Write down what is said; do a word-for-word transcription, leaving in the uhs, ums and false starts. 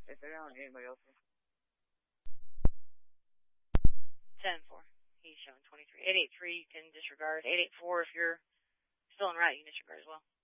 if they aren't, anybody else is. ten four. He's showing twenty-three. eight eight three, you can disregard. eight eight four, if you're still on route, you can disregard as well.